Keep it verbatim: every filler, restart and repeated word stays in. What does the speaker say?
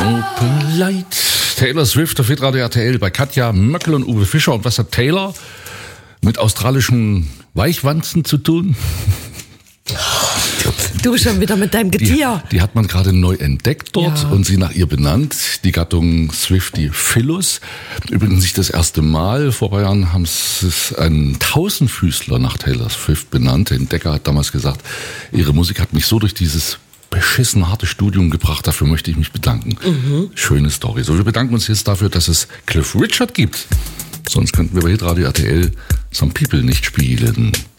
Open Light. Taylor Swift auf Hitradio R T L bei Katja Möckel und Uwe Fischer. Und was hat Taylor mit australischen Weichwanzen zu tun? Du schon wieder mit deinem Getier. Die, die hat man gerade neu entdeckt dort Ja. und sie nach ihr benannt. Die Gattung Swiftie-Philus. Übrigens nicht das erste Mal. Vor ein paar Jahren haben sie einen Tausendfüßler nach Taylor Swift benannt. Der Entdecker hat damals gesagt, ihre Musik hat mich so durch dieses beschissen harte Studium gebracht. Dafür möchte ich mich bedanken. Mhm. Schöne Story. So, wir bedanken uns jetzt dafür, dass es Cliff Richard gibt. Sonst könnten wir bei Hitradio R T L Some People nicht spielen.